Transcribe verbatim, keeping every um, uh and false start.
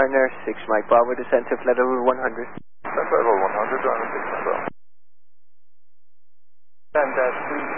Turner, six Mike Bravo, descent to flight level one hundred. Flight level one hundred, runway six Mike Bravo. And uh, three